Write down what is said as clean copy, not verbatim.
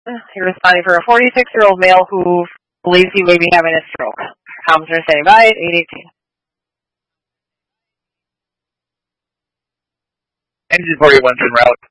You're responding for a 46-year-old male who believes he may be having a stroke. Comments are standing by at 818. Engine 41's en route.